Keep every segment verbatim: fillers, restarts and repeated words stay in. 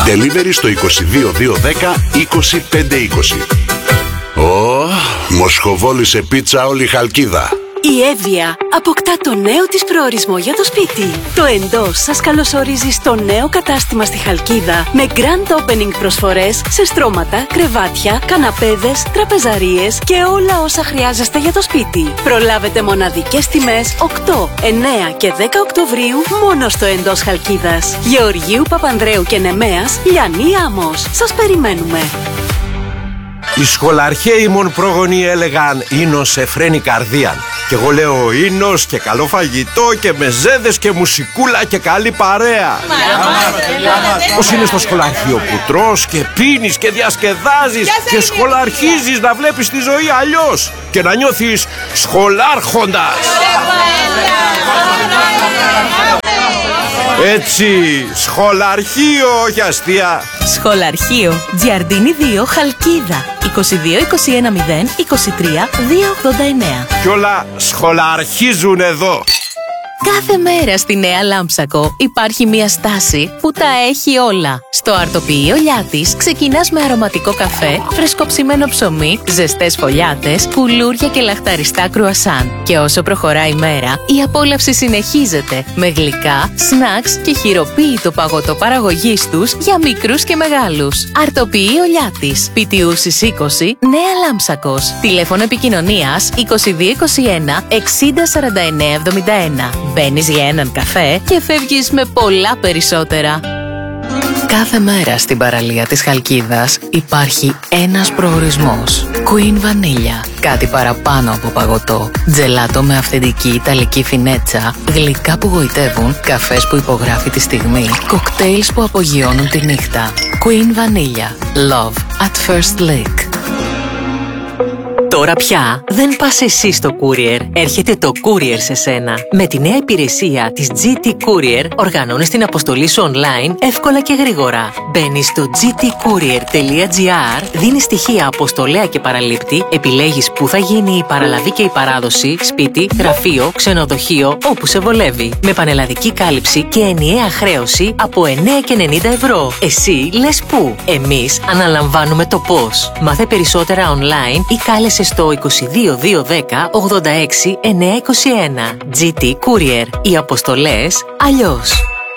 Delivery στο είκοσι δύο δύο δέκα είκοσι πέντε είκοσι. Ω, μοσχοβόλησε πίτσα όλη η Χαλκίδα. Η Εύβοια αποκτά το νέο της προορισμό για το σπίτι. Το Εντός σας καλωσορίζει στο νέο κατάστημα στη Χαλκίδα με grand opening προσφορές σε στρώματα, κρεβάτια, καναπέδες, τραπεζαρίες και όλα όσα χρειάζεστε για το σπίτι. Προλάβετε μοναδικές τιμές οκτώ, εννέα και δέκα Οκτωβρίου μόνο στο Εντός Χαλκίδας. Γεωργίου Παπανδρέου και Νεμέας, Λιανή Άμμος. Σας περιμένουμε. Οι σχολαρχαίοι μον πρόγονοι έλεγαν «Ίνος εφραίνει καρδίαν». Και εγώ λέω «Ίνος και καλό φαγητό και μεζέδες και μουσικούλα και καλή παρέα». Πώς είναι στο σχολαρχείο που τρως και πίνεις και διασκεδάζεις και σχολαρχίζεις να βλέπεις τη ζωή αλλιώς και να νιώθεις σχολάρχοντας. Έτσι, σχολαρχείο, όχι αστεία. Σχολαρχείο, Τζιαρντίνη δύο, Χαλκίδα. είκοσι δύο είκοσι ένα μηδέν είκοσι τρία διακόσια ογδόντα εννέα. Κι όλα σχολαρχίζουν εδώ. Κάθε μέρα στη Νέα Λάμψακο υπάρχει μια στάση που τα έχει όλα. Στο αρτοποιείο Λιάτης ξεκινάς με αρωματικό καφέ, φρεσκοψημένο ψωμί, ζεστές φωλιάτες, κουλούρια και λαχταριστά κρουασάν. Και όσο προχωράει η μέρα, η απόλαυση συνεχίζεται με γλυκά, σνακς και χειροποίητο παγωτό παραγωγής τους για μικρούς και μεγάλους. Αρτοποιείο Λιάτης, Πιτιούσης είκοσι, Νέα Λάμψακος. Τηλέφωνο επικοινωνίας είκοσι δύο είκοσι ένα εξήντα σαράντα εννέα εβδομήντα ένα. Μπαίνεις για έναν καφέ και φεύγεις με πολλά περισσότερα. Κάθε μέρα στην παραλία της Χαλκίδας υπάρχει ένας προορισμός. Queen Vanilla. Κάτι παραπάνω από παγωτό. Τζελάτο με αυθεντική ιταλική φινέτσα. Γλυκά που γοητεύουν. Καφές που υπογράφει τη στιγμή. Κοκτέιλς που απογειώνουν τη νύχτα. Queen Vanilla. Love at first lick. Τώρα πια δεν πας εσύ στο courier, έρχεται το courier σε σένα. Με τη νέα υπηρεσία της τζι τι Courier οργανώνεις την αποστολή σου online εύκολα και γρήγορα. Μπαίνεις στο τζι τι courier τελεία τζι άρ, δίνεις στοιχεία αποστολέα και παραλήπτη, επιλέγεις πού θα γίνει η παραλαβή και η παράδοση, σπίτι, γραφείο, ξενοδοχείο, όπου σε βολεύει. Με πανελλαδική κάλυψη και ενιαία χρέωση από εννέα και ενενήντα ευρώ. Εσύ λες πού, εμείς αναλαμβάνουμε το πώς. Μάθε περισσότερα online ή κάλεσε στο είκοσι δύο δύο δέκα ογδόντα έξι εννέα είκοσι ένα. τζι τι Courier. Οι αποστολές αλλιώς.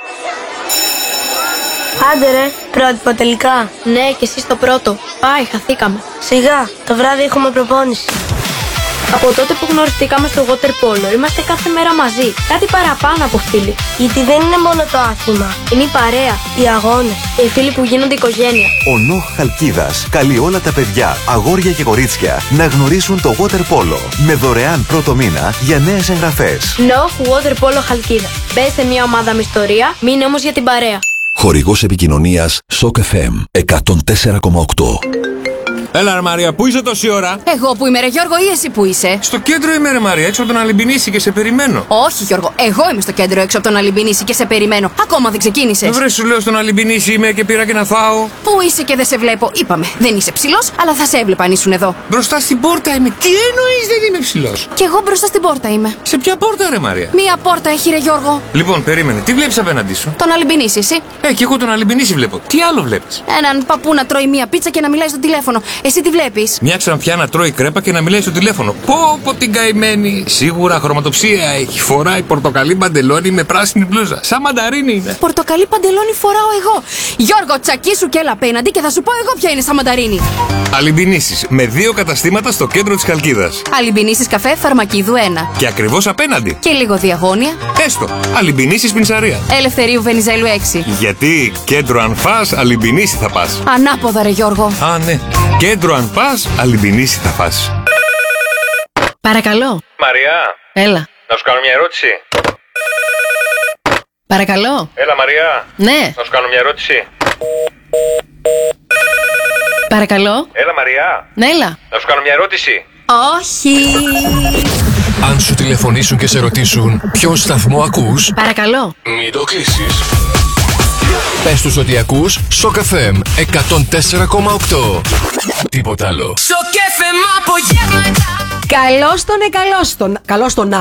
Άντε ρε, πρότυπο τελικά. Ναι, και εσύ στο πρώτο. Πάει, χαθήκαμε. Σιγά, το βράδυ έχουμε προπόνηση. Από τότε που γνωριστήκαμε στο water polo, είμαστε κάθε μέρα μαζί. Κάτι παραπάνω από φίλοι. Γιατί δεν είναι μόνο το άθλημα. Είναι η παρέα, οι αγώνες και οι φίλοι που γίνονται οικογένεια. Ο ΝΟΧ Χαλκίδας καλεί όλα τα παιδιά, αγόρια και κορίτσια να γνωρίσουν το water polo με δωρεάν πρώτο μήνα για νέες εγγραφές. ΝΟΧ Water Polo Χαλκίδα. Μπες σε μια ομάδα με ιστορία, μείνε όμως για την παρέα. Χορηγός επικοινωνίας Σοκ εφ εμ εκατόν τέσσερα κόμμα οκτώ. Έλα ρε Μαρία, πού είσαι τόση ώρα? Εγώ που είμαι ρε Γιώργο ή εσύ που είσαι? Στο κέντρο είμαι ρε Μαρία, έξω από τον Αλυμπινίση και σε περιμένω. Όχι Γιώργο, εγώ είμαι στο κέντρο έξω από τον Αλυμπινίση και σε περιμένω. Ακόμα δεν ξεκίνησες. Βρε σου λέω στον Αλυμπινίση είμαι και πήρα και να φάω. Πού είσαι και δεν σε βλέπω? Είπαμε, δεν είσαι ψηλός, αλλά θα σε έβλεπα αν ήσουν εδώ. Μπροστά στην πόρτα είμαι. Τι εννοείς δεν είμαι ψηλός? Κι εγώ μπροστά στην πόρτα είμαι. Σε ποια πόρτα ρε Μαρία? Μία πόρτα έχει ρε Γιώργο. Λοιπόν, περίμενε, τι βλέπεις απέναντί σου? Τον Αλυμπινίση εσύ. Ε, και εγώ τον Αλυμπινίση βλέπω. Τι άλλο βλέπεις? Έναν παππού να τρώει μία πίτσα και να μιλάει στο τηλέφωνο. Εσύ τι βλέπεις? Μια ξανθιά να τρώει κρέπα και να μιλάει στο τηλέφωνο. Πω πω την καημένη. Σίγουρα χρωματοψία έχει. Φοράει πορτοκαλί παντελόνι με πράσινη μπλούζα. Σαν μανταρίνι είναι. Πορτοκαλί παντελόνι φοράω εγώ. Γιώργο, τσακίσου και έλα απέναντι και θα σου πω εγώ ποια είναι σαν μανταρίνι. Αλυμπινίσεις με δύο καταστήματα στο κέντρο της Χαλκίδας. Αλυμπινίσεις καφέ Φαρμακίδου ένα. Και ακριβώς απέναντι. Και λίγο διαγώνια. Έστω. Αλυμπινίσεις Πινσαρία. Ελευθερίου Βενιζέλου έξι. Γιατί κέντρο αν φας, Αλυμπινίση θα πας. Ανάποδα ρε Γιώργο. Α, ναι. Κέντρο αν πας, Αλυμπινίση θα φας. Παρακαλώ. Μαριά. Έλα. Να σου κάνω μια ερώτηση. Παρακαλώ. Έλα Μαριά. Ναι. Να σου κάνω μια ερώτηση. Παρακαλώ. Έλα Μαριά. Ναι, έλα. Να σου κάνω μια ερώτηση. Όχι. Αν σου τηλεφωνήσουν και σε ρωτήσουν ποιον σταθμό ακούς, παρακαλώ, μην το κλείσεις. Πες τους ότι ακούς Σοκ εφ εμ εκατόν τέσσερα κόμμα οκτώ. Τίποτα άλλο. Σοκ εφ εμ απογεύματα. Καλώς τον ε, καλώς τον. Καλώς τον Α.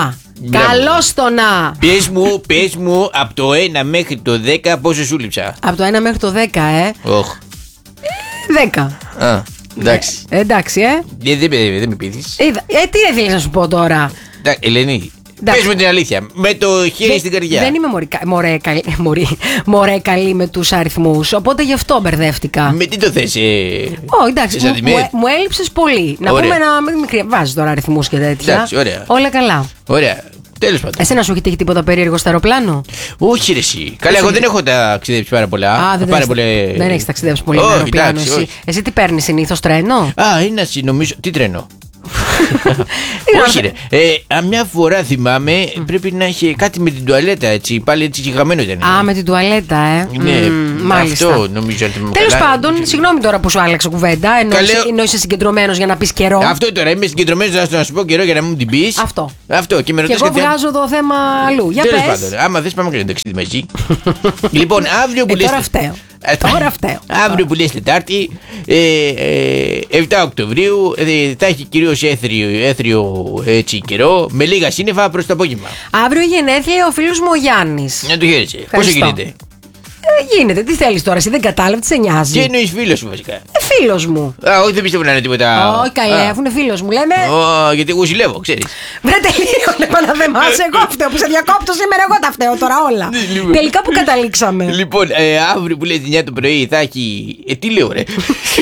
Καλώς το να. Πες μου, πες μου από το ένα μέχρι το δέκα πόσο σου λείψα. Από το ένα μέχρι το δέκα, ε. Οχ. δέκα. Α, εντάξει. Ε, εντάξει, ε. Δεν δε, δε, δε με πείθεις. Ε, ε, τι έθελες να σου πω τώρα. Εντά, Ελένη, πες μου την αλήθεια. Με το χέρι Δε, στην καρδιά. Δεν είμαι μωρή, μωρέ, καλή, μωρή, μωρέ καλή με τους αριθμούς. Οπότε γι' αυτό μπερδεύτηκα. Με τι το θες, ε. Ω, εντάξει, μου, μου, μου έλειψες πολύ. Να Ωραία. πούμε να μην μικρή. Βάζεις τώρα αριθμούς και τέτοια. Εντάξει, ωραία. Όλα καλά. Ωραία. Τέλος πάντων. Εσένα σου έχει τύχει τίποτα περίεργο στο αεροπλάνο? Όχι, ρε εσύ. Καλά, εγώ δεν έχω ταξιδέψει πάρα πολλά. Α, δεν, πάρα έχεις, πολλέ... δεν έχεις ταξιδέψει πολύ με Όχι, αεροπλάνο. εντάξει, Εσύ. όχι. εσύ τι παίρνεις συνήθως, τρένο? Α, είναι να νομίζω. Τι τρένο. Όχι, ρε. Ε, μια φορά θυμάμαι πρέπει να είχε κάτι με την τουαλέτα έτσι. Πάλι έτσι χαμένο ήταν. Α, με την τουαλέτα, ε. Ναι, Μ, μάλιστα. αυτό νομίζω ότι μου Τέλος καλά. πάντων, συγγνώμη τώρα που σου άλλαξα κουβέντα, ενώ, Καλέ- είσαι, ενώ είσαι συγκεντρωμένος για να πεις καιρό. Αυτό τώρα είμαι συγκεντρωμένο να, να σου πω καιρό για να μου την πει. Αυτό. Αυτό και με Και ρωτάς εγώ κάτι άλλο. βγάζω το θέμα αλλού. Για Τέλος πες. πάντων, άμα θες πάμε και να ταξίδι μαζί. Λοιπόν, αύριο που Ε, λες. τώρα φταίω. Ε, Τώρα φταίω. Αύριο που λες Τετάρτη, ε, ε, επτά Οκτωβρίου, ε, θα έχει κυρίως έθριο, έθριο έτσι, καιρό, με λίγα σύννεφα προς το απόγευμα. Αύριο γενέθλια ο φίλος μου ο Γιάννης. Να το χαίρεσαι. Πόσο Ευχαριστώ. γίνεται. Ε, γίνεται, τι θέλεις τώρα, εσύ δεν κατάλαβε, τι σε νοιάζει. Τι εννοείς φίλος σου βασικά. Ε, φίλος μου. Α, όχι, δεν πιστεύω να είναι τίποτα. Όχι, καλέ, αφού είναι φίλος μου, λέμε. Ω, γιατί εγώ ζηλεύω, ξέρεις. Βρε τελείωνε, μα να δεμάσαι, εγώ φταίω που σε διακόπτω σήμερα, εγώ τα φταίω τώρα όλα. Λοιπόν. Τελικά που καταλήξαμε. Λοιπόν, ε, αύριο που λες εννιά το πρωί θα έχει. Ε, τι λέω, ρε.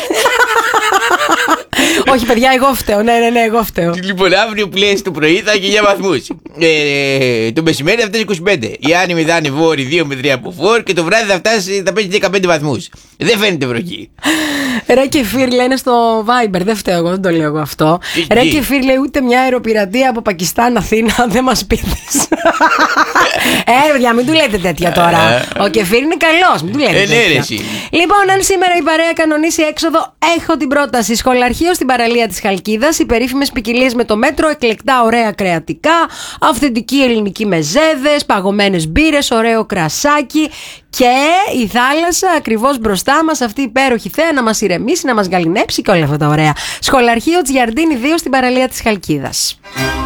Όχι, παιδιά, εγώ φταίω. Ναι, ναι, ναι, εγώ φταίω. Λοιπόν, αύριο που λες το πρωί θα έχει εννιά βαθμούς. Ε, το μεσημέρι θα φτάσει είκοσι πέντε. Η άνεμη θα είναι βόρη δύο με τρία από φορ και το βράδυ θα φτάσει θα πέσει δεκαπέντε βαθμούς. Δεν φαίνεται βροχή. Ρε και φύρ λένε στο Viber, δεν φταίω εγώ, δεν το λέω εγώ αυτό. Τι, Ρε τι? και φύρ λέει ούτε μια αεροπειρατεία από Πακιστάν Αθήνα δεν μας πείθεις. Ε, παιδιά, μην του λέτε τέτοια τώρα. Ο Κεφίρ είναι καλός, μην του λέτε Ε, ναι, ρε, τέτοια. εσύ. Λοιπόν, αν σήμερα η παρέα κανονίσει έξοδο, έχω την πρόταση. Σχολαρχείο στην παραλία της Χαλκίδας, οι περίφημες ποικιλίες με το μέτρο, εκλεκτά ωραία κρεατικά, αυθεντική ελληνική μεζέδες, παγωμένες μπύρες, ωραίο κρασάκι και η θάλασσα ακριβώς μπροστά μας, αυτή η υπέροχη θέα να μας ηρεμήσει, να μας γαλινέψει και όλα αυτά τα ωραία. Σχολαρχείο Τζιαρντίνη δύο στην παραλία της Χαλκίδας.